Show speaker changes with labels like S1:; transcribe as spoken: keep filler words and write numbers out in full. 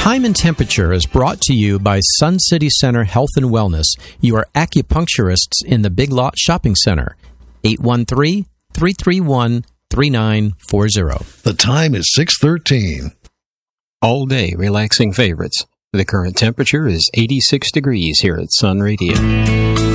S1: Time and Temperature is brought to you by Sun City Center Health and Wellness, your acupuncturists in the Big Lot Shopping Center. eight one three, three three one, three nine four zero.
S2: The time is six thirteen.
S3: All day relaxing favorites. The current temperature is eighty-six degrees here at Sun Radio.